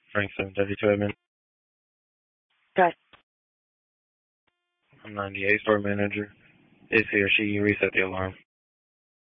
Frank 732 admin. Okay. I'm 98 store manager. Is he or she reset the alarm?